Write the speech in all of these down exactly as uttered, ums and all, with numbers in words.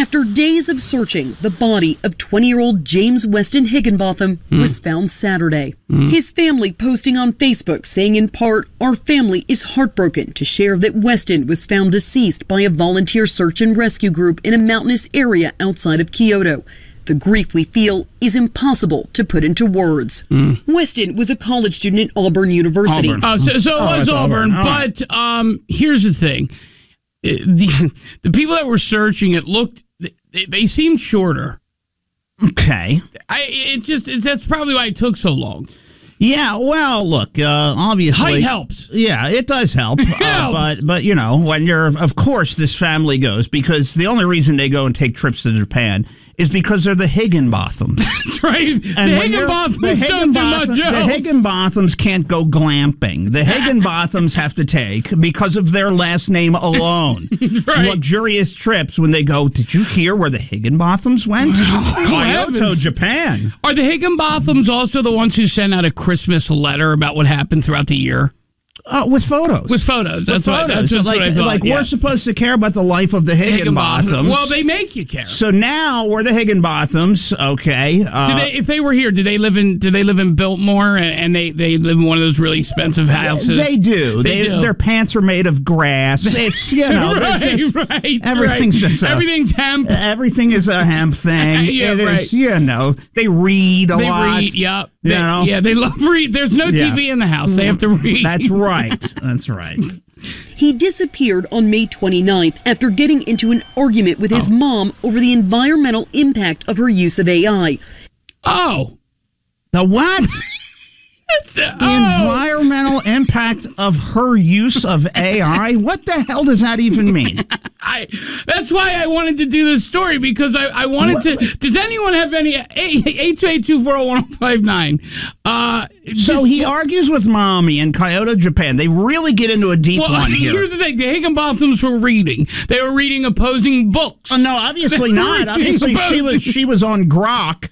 After days of searching, the body of twenty-year-old James Weston Higginbotham mm. was found Saturday. Mm. His family posting on Facebook saying in part, "Our family is heartbroken to share that Weston was found deceased by a volunteer search and rescue group in a mountainous area outside of Kyoto. The grief we feel is impossible to put into words." Mm. Weston was a college student at Auburn University. Auburn. Uh, so, so it oh, was Auburn, Auburn. but um, here's the thing. The, the people that were searching it looked, they, they seemed shorter. Okay. I it just it's, that's probably why it took so long. Yeah, well, look, uh, obviously... Height helps. Yeah, it does help. It uh, helps. But, but, you know, when you're... Of course, this family goes, because the only reason they go and take trips to Japan is because they're the Higginbothams. That's right. And the Higginbothams the don't do much else. The Higginbothams can't go glamping. The Higginbothams have to take, because of their last name alone, right. luxurious trips when they go, did you hear where the Higginbothams went? Kyoto, Japan. Are the Higginbothams also the ones who send out a Christmas letter about what happened throughout the year? Uh, with photos. With photos. That's, with what, photos. that's so like, what I thought. Like, yeah. we're supposed to care about the life of the Higginbothams. Higginbothams. Well, they make you care. So now we're the Higginbothams, okay. Uh, do they, if they were here, do they live in do they live in Biltmore and, and they, they live in one of those really expensive houses? They do. They they, do. Their pants are made of grass. It's, you know, right, just, right, everything's right. just a, everything's hemp. Everything is a hemp thing. yeah, it right. is, you know, they read a they lot. Read, yep. You they, know? Yeah, they love read. There's no yeah. T V in the house. They have to read. That's right. That's right. He disappeared on May twenty-ninth after getting into an argument with his oh. mom over the environmental impact of her use of A I. Oh. The what? The oh. environmental impact of her use of A I? What the hell does that even mean? I, that's why I wanted to do this story, because I, I wanted what? to... Does anyone have any... eight two eight two, four oh one oh five nine. Uh, so just, he argues with mommy in Kyoto, Japan. They really get into a deep well, one here. Here's the thing. The Higginbothams were reading. They were reading opposing books. Oh, no, obviously not. Obviously, opposing. she was she was on Grok.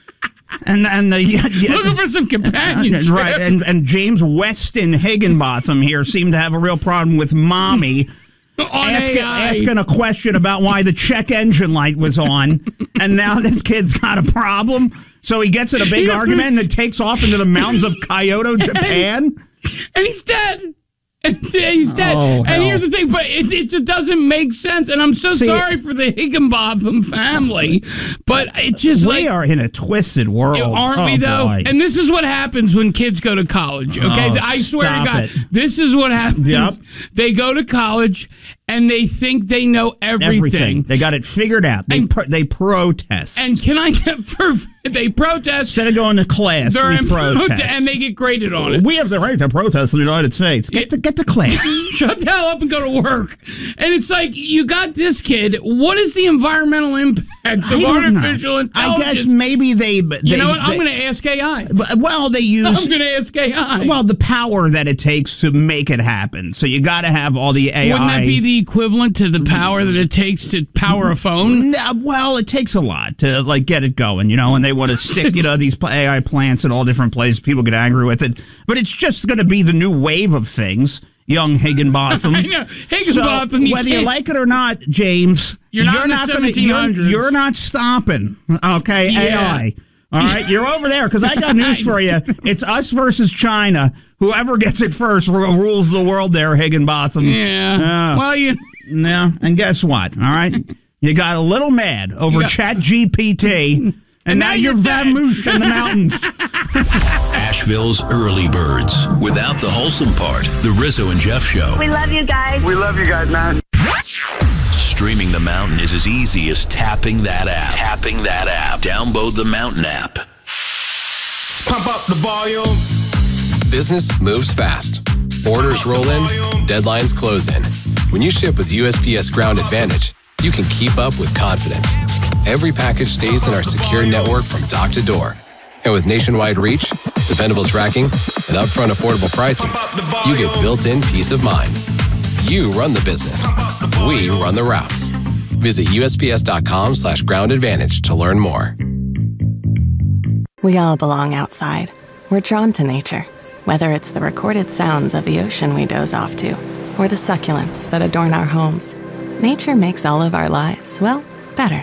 And and the yeah, yeah, looking for some companionship, uh, right? And and James Weston Higginbotham here seemed to have a real problem with mommy asking, asking a question about why the check engine light was on, and now this kid's got a problem. So he gets in a big argument and then takes off into the mountains of Kyoto, Japan, and he's dead. And he's dead. Oh, and here's the thing, but it, it just doesn't make sense. And I'm so See, sorry for the Higginbotham family, but it just we like, are in a twisted world, aren't oh, we? Though, boy. And this is what happens when kids go to college. Okay, oh, I swear to God, it. this is what happens. Yep. They go to college and they think they know everything. everything. They got it figured out. They and, pro- they protest. And can I get for they protest instead of going to class? They're we in protest, prote- and they get graded on it. We have the right to protest in the United States. Get to get to class. Shut the hell up and go to work. And it's like, you got this kid. What is the environmental impact of artificial know. intelligence? I guess maybe they. they you know what? I'm they, going to ask A I. Well, they use. I'm going to ask A I. Well, the power that it takes to make it happen. So you got to have all the A I. Wouldn't that be the equivalent to the power that it takes to power a phone? No, well, it takes a lot to like get it going, you know, and they want to stick, you know, these A I plants in all different places. People get angry with it. But it's just going to be the new wave of things. Young Higginbotham. I know. Higginbotham. So, you whether you can't. like it or not, James, you're not, you're not going to. You're, you're not stopping. Okay, yeah. A I. All right, you're over there because I got news for you. It's us versus China. Whoever gets it first rules the world. There, Higginbotham. Yeah. Uh, well, you. Yeah, and guess what? All right, you got a little mad over got... Chat G P T, and, and now, now you're vamoose in the mountains. Asheville's early birds. Without the wholesome part, the Rizzo and Jeff Show. We love you guys. We love you guys, man. Streaming the mountain is as easy as tapping that app. Tapping that app. Download the Mountain app. Pump up the volume. Business moves fast. Orders roll in, deadlines close in. When you ship with U S P S Ground Advantage, you can keep up with confidence. Every package stays in our secure network from dock to door. And with nationwide reach, dependable tracking, and upfront affordable pricing, you get built-in peace of mind. You run the business. We run the routes. Visit USPS.com slash ground advantage to learn more. We all belong outside. We're drawn to nature, whether it's the recorded sounds of the ocean we doze off to, or the succulents that adorn our homes. Nature makes all of our lives, well, better.